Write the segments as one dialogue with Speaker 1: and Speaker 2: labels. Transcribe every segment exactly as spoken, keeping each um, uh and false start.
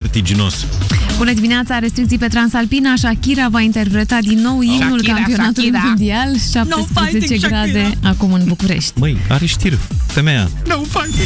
Speaker 1: vertiginos.
Speaker 2: Bună dimineața, restricții pe Transalpina. Shakira va interpreta din nou imnul
Speaker 3: Shakira,
Speaker 2: campionatului
Speaker 3: Shakira.
Speaker 2: mondial. șaptesprezece
Speaker 3: No
Speaker 2: grade
Speaker 3: Shakira.
Speaker 2: acum în București.
Speaker 1: Măi, are știri, femeia.
Speaker 3: No fighting.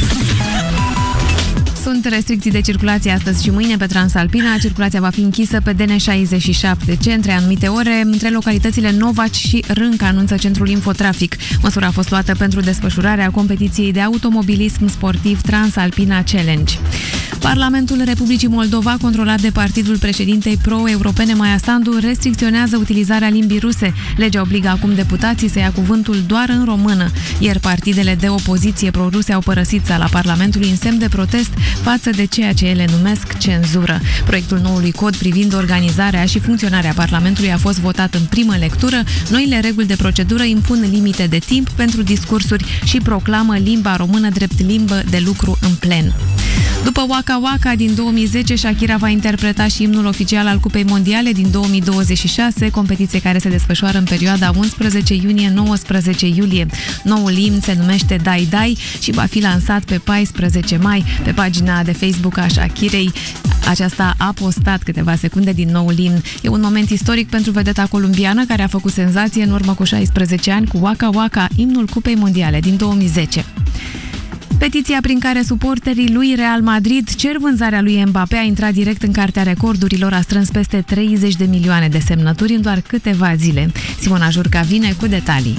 Speaker 2: Sunt restricții de circulație astăzi și mâine pe Transalpina. Circulația va fi închisă pe D N șaizeci și șapte C între anumite ore, între localitățile Novaci și Rânca, anunță Centrul Infotrafic. Măsura a fost luată pentru desfășurarea competiției de automobilism sportiv Transalpina Challenge. Parlamentul Republicii Moldova, controlat de partidul președintei pro-europene Maia Sandu, restricționează utilizarea limbii ruse. Legea obligă acum deputații să ia cuvântul doar în română. Ieri partidele de opoziție pro-ruse au părăsit sala Parlamentului în semn de protest față de ceea ce ele numesc cenzură. Proiectul noului cod privind organizarea și funcționarea Parlamentului a fost votat în primă lectură. Noile reguli de procedură impun limite de timp pentru discursuri și proclamă limba română drept limbă de lucru în plen. După Waka Waka din două mii zece, Shakira va interpreta și imnul oficial al Cupei Mondiale din două mii douăzeci și șase, competiție care se desfășoară în perioada unsprezece iunie - nouăsprezece iulie. Noul imn se numește Dai Dai și va fi lansat pe paisprezece mai. Pe pagina de Facebook a Shakirei, aceasta a postat câteva secunde din noul imn. E un moment istoric pentru vedeta columbiană care a făcut senzație în urmă cu șaisprezece ani cu Waka Waka, imnul Cupei Mondiale din două mii zece. Petiția prin care suporterii lui Real Madrid cer vânzarea lui Mbappé a intrat direct în cartea recordurilor, a strâns peste treizeci de milioane de semnături în doar câteva zile. Simona Jurca vine cu detalii.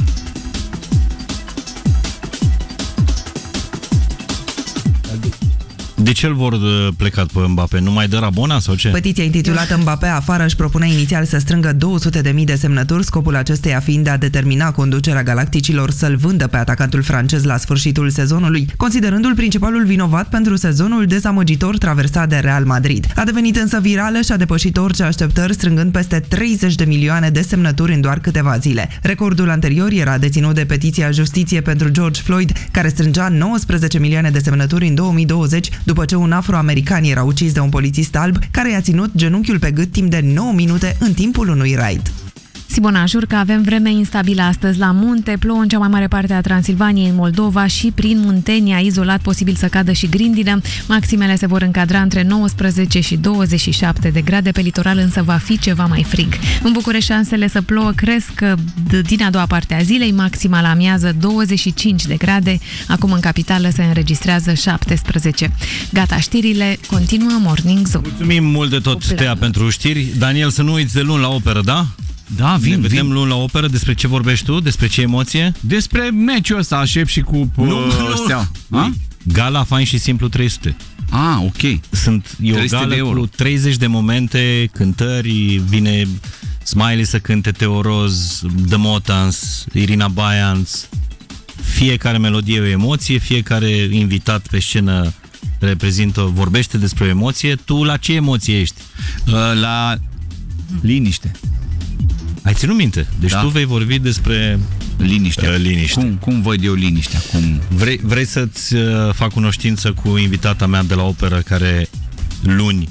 Speaker 1: De ce îl vor plecat pe Mbappé? Nu mai dă Rabona sau ce?
Speaker 4: Petiția intitulată Mbappé afară își propunea inițial să strângă două sute de mii de semnături, scopul acesteia fiind de a determina conducerea Galacticilor să-l vândă pe atacantul francez la sfârșitul sezonului, considerându-l principalul vinovat pentru sezonul dezamăgitor traversat de Real Madrid. A devenit însă virală și a depășit orice așteptări, strângând peste treizeci de milioane de semnături în doar câteva zile. Recordul anterior era deținut de petiția Justiție pentru George Floyd, care strângea nouăsprezece milioane de semnături în două mii douăzeci, după ce un afroamerican era ucis de un polițist alb care i-a ținut genunchiul pe gât timp de nouă minute în timpul unui raid.
Speaker 2: Simona Jurca, avem vreme instabilă astăzi la munte, plouă în cea mai mare parte a Transilvaniei, în Moldova și prin Muntenia, izolat posibil să cadă și grindină. Maximele se vor încadra între nouăsprezece și douăzeci și șapte de grade, pe litoral însă va fi ceva mai frig. În București șansele să plouă cresc din a doua parte a zilei, maxima la amiază douăzeci și cinci de grade, acum în capitală se înregistrează șaptesprezece. Gata știrile, continuă Morning Zoo.
Speaker 1: Mulțumim mult de tot, Tea, pentru știri. Daniel, să nu uiți de luni la operă, da?
Speaker 3: Da, vin,
Speaker 1: ne vedem
Speaker 3: vin.
Speaker 1: luni la operă. Despre ce vorbești tu? Despre ce emoție?
Speaker 3: Despre meciul ăsta, aștept și cu uh,
Speaker 1: nu,
Speaker 3: Steaua.
Speaker 1: Nu. Gala Fain și Simplu trei sute.
Speaker 3: Ah, ok.
Speaker 1: Sunt, e o gală cu treizeci de momente, cântări, vine Smiley să cânte, Teo Roz, The Motans, Irina Baians. Fiecare melodie e o emoție, fiecare invitat pe scenă reprezintă, vorbește despre o emoție. Tu la ce emoție ești?
Speaker 3: Uh, la liniște.
Speaker 1: Ai ținut minte? Deci
Speaker 3: da.
Speaker 1: tu vei vorbi despre
Speaker 3: liniște.
Speaker 1: Uh, liniște.
Speaker 3: Cum, cum văd eu liniștea? Cum...
Speaker 1: Vrei, vrei să-ți uh, fac cunoștință cu invitata mea de la operă, care luni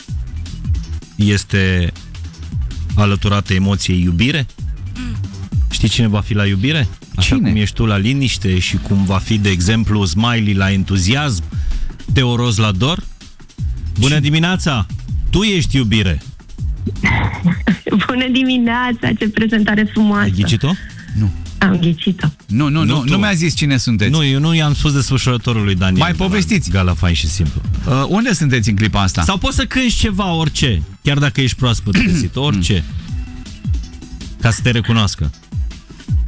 Speaker 1: este alăturată emoției iubire? Știi cine va fi la iubire? Așa
Speaker 3: cine?
Speaker 1: Cum ești tu la liniște și cum va fi, de exemplu, Smiley la entuziasm, Teo Roz la dor? Bună
Speaker 3: Ce?
Speaker 1: dimineața! Tu ești iubire!
Speaker 5: Bună dimineața, ce prezentare frumoasă.
Speaker 1: Ai ghicit-o?
Speaker 3: Nu.
Speaker 5: Am ghicit-o.
Speaker 3: Nu, nu, nu, nu, nu mi-a zis cine sunteți.
Speaker 1: Nu, eu nu i-am spus desfășurătorul lui Daniel.
Speaker 3: Mai povestiți.
Speaker 1: Gala Fain și Simplu.
Speaker 3: Uh, unde sunteți în clipa asta?
Speaker 1: Sau poți să cânti ceva, orice, chiar dacă ești proaspăt găsit, orice, ca să te recunoască.